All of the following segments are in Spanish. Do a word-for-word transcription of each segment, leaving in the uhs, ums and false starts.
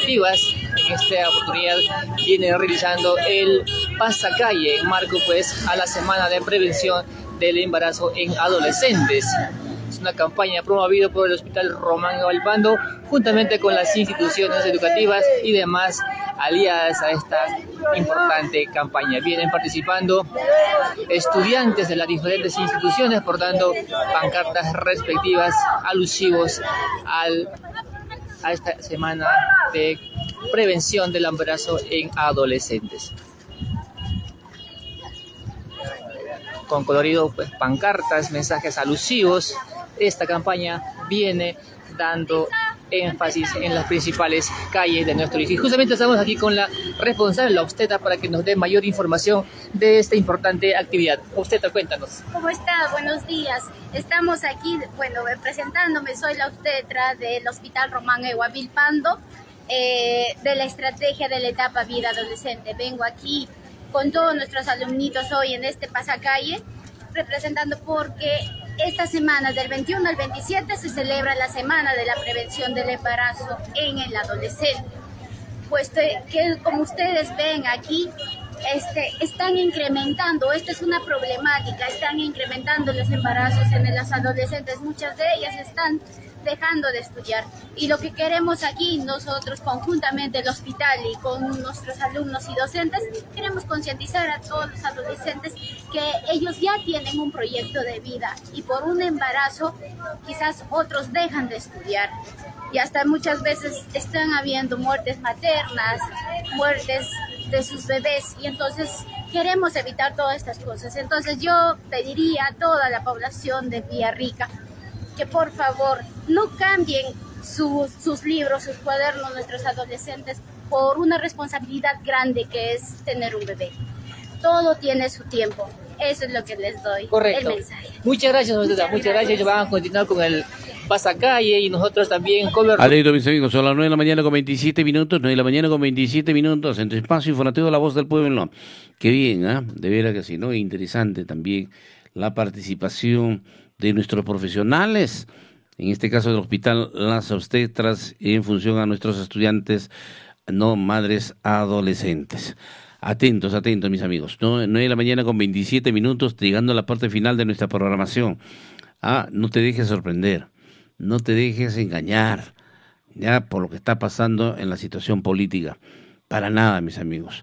respectivas. En esta oportunidad vienen realizando el pasacalle en marco pues a la semana de prevención del embarazo en adolescentes. Es una campaña promovida por el Hospital Román Egualpando juntamente con las instituciones educativas y demás aliadas a esta importante campaña. Vienen participando estudiantes de las diferentes instituciones portando pancartas respectivas alusivos al, a esta semana de prevención del embarazo en adolescentes. Con colorido pues, pancartas, mensajes alusivos, esta campaña viene dando énfasis en las principales calles de nuestro distrito. Justamente estamos aquí con la responsable, la obstetra, para que nos dé mayor información de esta importante actividad. Obstetra, cuéntanos. ¿Cómo está? Buenos días. Estamos aquí, bueno, presentándome, soy la obstetra del Hospital Román Egualpando, eh, de la estrategia de la etapa vida adolescente. Vengo aquí con todos nuestros alumnitos hoy en este pasacalle, representando porque esta semana del veintiuno al veintisiete se celebra la semana de la prevención del embarazo en el adolescente. Pues que como ustedes ven aquí, este, están incrementando, esta es una problemática, están incrementando los embarazos en los adolescentes, muchas de ellas están dejando de estudiar. Y lo que queremos aquí nosotros conjuntamente el hospital y con nuestros alumnos y docentes, queremos concientizar a todos los adolescentes que ellos ya tienen un proyecto de vida y por un embarazo quizás otros dejan de estudiar. Y hasta muchas veces están habiendo muertes maternas, muertes de sus bebés, y entonces queremos evitar todas estas cosas. Entonces yo pediría a toda la población de Villarrica que por favor no cambien sus, sus libros, sus cuadernos, nuestros adolescentes, por una responsabilidad grande que es tener un bebé. Todo tiene su tiempo. Eso es lo que les doy. Correcto. El mensaje. Muchas gracias, muchas, muchas gracias. gracias. Ellos van a continuar con el pasacalle y nosotros también con los... Alegro, mis amigos, son las nueve de la mañana con veintisiete minutos, nueve de la mañana con veintisiete minutos, en tu espacio informativo La Voz del Pueblo. Qué bien, ¿ah? ¿eh? De veras que sí, ¿no? Interesante también la participación de nuestros profesionales, en este caso del hospital Las Obstetras, en función a nuestros estudiantes, no madres adolescentes. Atentos, atentos, mis amigos. nueve de la mañana con veintisiete minutos, llegando a la parte final de nuestra programación. Ah, no te dejes sorprender, no te dejes engañar, ya por lo que está pasando en la situación política. Para nada, mis amigos.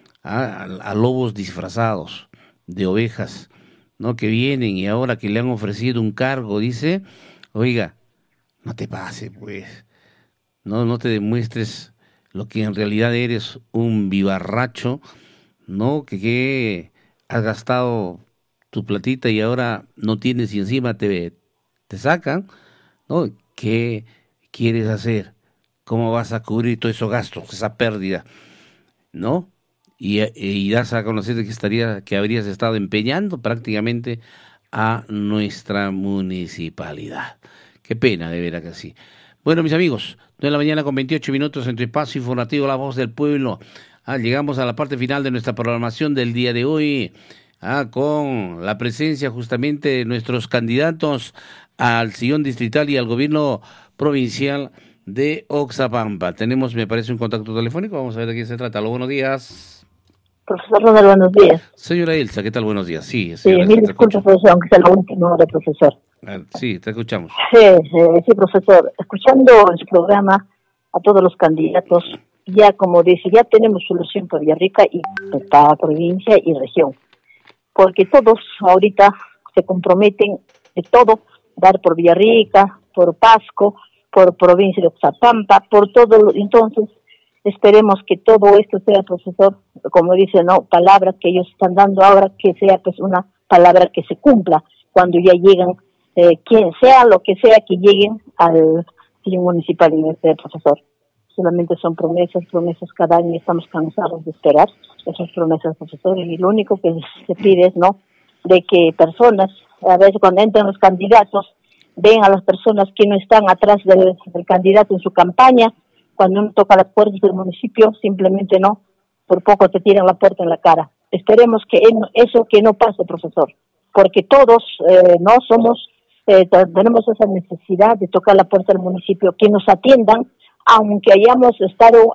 Ah, a, a lobos disfrazados de ovejas, ¿no? Que vienen y ahora que le han ofrecido un cargo, dice, oiga, no te pase, pues, no, no te demuestres lo que en realidad eres, un vivarracho, ¿no? Que, que has gastado tu platita y ahora no tienes y encima te, te sacan, ¿no? ¿Qué quieres hacer? ¿Cómo vas a cubrir todos esos gastos, esa pérdida, ¿no? Y, y das a conocer que estaría, que habrías estado empeñando prácticamente a nuestra municipalidad. Qué pena, de veras que sí. Bueno, mis amigos, nueve de la mañana con veintiocho minutos en tu espacio informativo La Voz del Pueblo. Ah, llegamos a la parte final de nuestra programación del día de hoy, ah, con la presencia justamente de nuestros candidatos al sillón distrital y al gobierno provincial de Oxapampa. Tenemos, me parece, un contacto telefónico. Vamos a ver de quién se trata. Hola, buenos días. Profesor Ronald, buenos días. Señora Elsa, ¿qué tal? Buenos días. Sí, sí mil disculpas, profesor, aunque sea la última hora, profesor. Ah, sí, te escuchamos. Sí, sí, sí, profesor. Escuchando en su programa a todos los candidatos, ya como dice, ya tenemos solución para Villarrica y para provincia y región. Porque todos ahorita se comprometen de todo, dar por Villarrica, por Pasco, por provincia de Oxapampa, por todo. Entonces, esperemos que todo esto sea, profesor, como dice, no, palabras que ellos están dando ahora, que sea pues una palabra que se cumpla cuando ya llegan, eh, quien sea, lo que sea, que lleguen al sillón municipal en este, profesor. Solamente son promesas, promesas cada año, estamos cansados de esperar esas promesas, profesor, y lo único que se pide es, ¿no?, de que personas, a veces cuando entran los candidatos, ven a las personas que no están atrás del, del candidato en su campaña. Cuando uno toca las puertas del municipio, simplemente no, por poco te tiran la puerta en la cara. Esperemos que eso que no pase, profesor, porque todos eh, no somos, eh, tenemos esa necesidad de tocar la puerta del municipio, que nos atiendan, aunque hayamos estado